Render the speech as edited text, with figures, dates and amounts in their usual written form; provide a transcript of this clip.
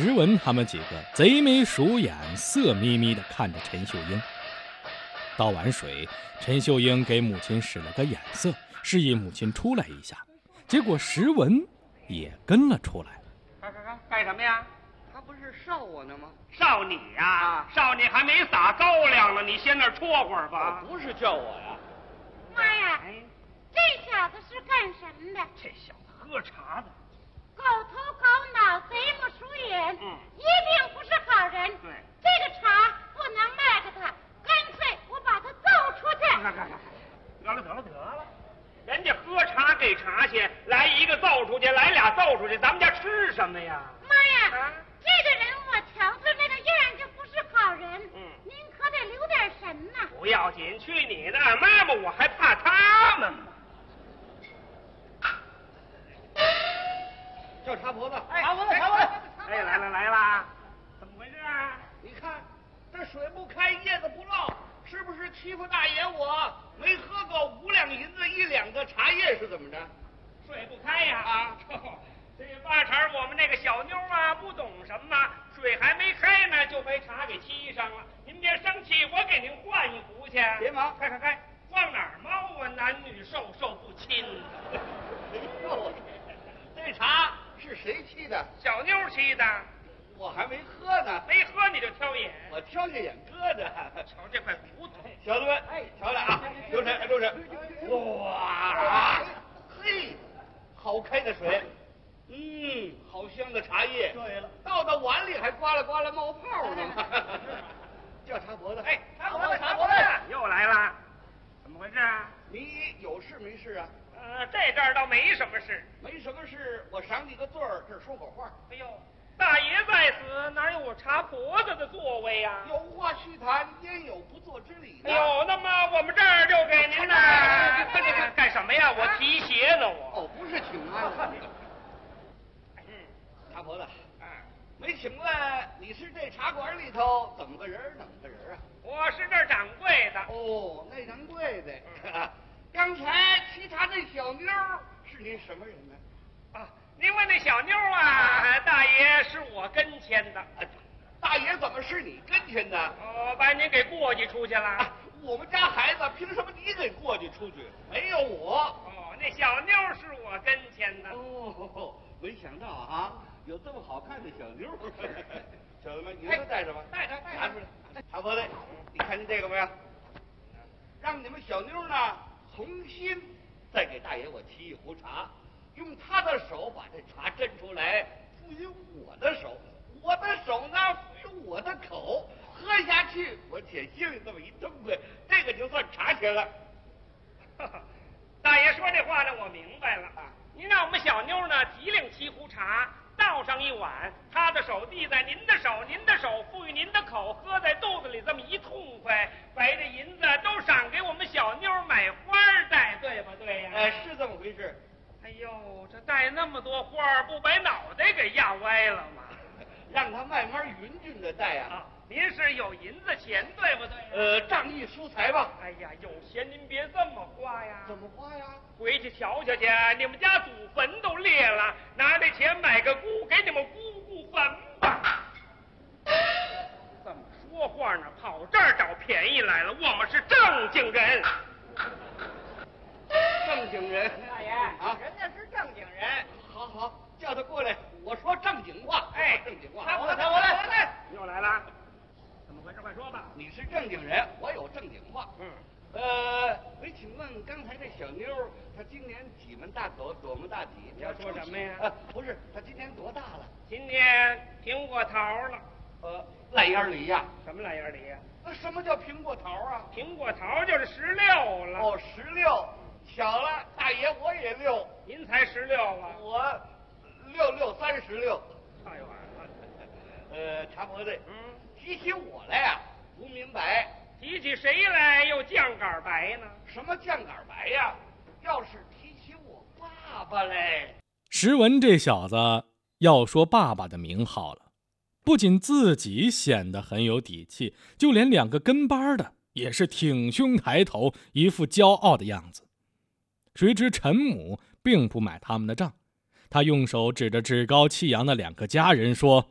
石文他们几个贼眉鼠眼、色眯眯地看着陈秀英。倒完水，陈秀英给母亲使了个眼色，示意母亲出来一下。结果石文也跟了出来。 干什么呀？ 他不是烧我呢吗？ 烧你呀！烧你还没撒高粱呢，你先那儿戳会儿吧。 不是叫我呀。 妈呀，这小子是干什么的？ 这小子喝茶的， 狗头狗脑，贼木鼠眼，一定不是好人。 对， 这个茶不能卖给他，干脆我把他揍出去。 得了，人家喝茶给茶钱，来一个揍出去，来俩揍出去，咱们家吃什么呀？ 妈呀，这个人我瞧着那个样就不是好人。您可得留点神呐。 不要紧，去你的！妈妈，我还怕他们吗？ 叫茶婆子， 茶婆子！哎，来啦！怎么回事啊？ 你看这水不开，叶子不落，是不是欺负大爷我？没喝够5两银子1两的茶叶是怎么着？ 水不开呀！ 啊， 这八成我们那个小妞啊不懂什么，水还没开呢就被茶给沏上了。您别生气，我给您换一壶去。 别忙， 开，往哪儿猫啊？男女授受不亲。 哎呦，这茶是谁沏的？ 小妞沏的， 我还没喝呢。 没喝你就挑眼， 我挑下眼疙瘩。 瞧这块骨头。 小子们，瞧来啊，留神。哇，嘿，好开的水，好香的茶叶。对了，倒到碗里还呱啦呱啦冒泡呢。叫茶婆子， 茶婆子又来了，怎么回事啊？ 你有事没事啊？ 这阵儿倒没什么事。 没什么事，我赏你个罪儿，这儿说会儿话。 哎呦，大爷在此，哪有我茶婆子的座位呀？ 有话须谈，焉有不做之理呢？ 哎呦，那么我们这儿就给您呢。干什么呀？我提鞋呢，我。 不是请安。茶婆子，没请问你是这茶馆里头怎么个人啊？ 我是这儿掌柜的。 哦，那掌柜的。刚才沏茶那小妞是您什么人呢？ 您问那小妞啊，大爷是我跟前的。 大爷怎么是你跟前的？ 把您给过继出去了。 我们家孩子凭什么你给过继出去？没有我。 那小妞是我跟前的。 没想到啊，有这么好看的小妞。小子们，你们带着吧，带着，拿出来。茶婆子，你看见这个没有？让你们小妞呢重新再给大爷我沏一壶茶，用他的手把这茶斟出来，赋予我的手，我的手呢赋予我的口，喝下去我且心里这么一痛快，这个就算茶钱了。 大爷说这话呢，我明白了。您让我们小妞呢提领沏壶茶，倒上一碗，他的手递在您的手，您的手赋予您的口，喝在肚子里这么一痛快，把这银子都赏给我们小妞买花戴，对不对呀？ 是这么回事。 哎呦，这戴那么多花，不把脑袋给压歪了吗？ 让他慢慢匀均的戴啊。 您是有银子钱，对不对？ 仗义疏财吧。 哎呀，有钱您别这么花呀。 怎么花呀？ 回去瞧瞧去，你们家祖坟都裂了，拿这钱买个姑，给你们姑姑坟吧。怎么说话呢？跑这儿找便宜来了，我们是正经人。 正经人， 大爷人家是正经人。好，叫他过来，我说正经话。正经话。 我来，又来了。怎么回事？快说吧。 你是正经人，我有正经话。没请问刚才这小妞，她今年几门大朵么大几？ 你要说什么呀？ 不是，她今年多大了？ 今年苹果桃了。 烂眼梨呀？ 什么烂眼梨呀？ 什么叫苹果桃啊？ 苹果桃就是16了。 16，巧了，大爷我也6。 您才16啊？ 我6636。 太晚了。茶婆子，提起我来呀，不明白。 提起谁来又犟杆白呢？ 什么犟杆白呀？要是提起我爸爸来。 石文这小子要说爸爸的名号了，不仅自己显得很有底气，就连2个跟班的也是挺胸抬头，一副骄傲的样子。谁知陈母并不买他们的账，他用手指着趾高气扬的2个家人说：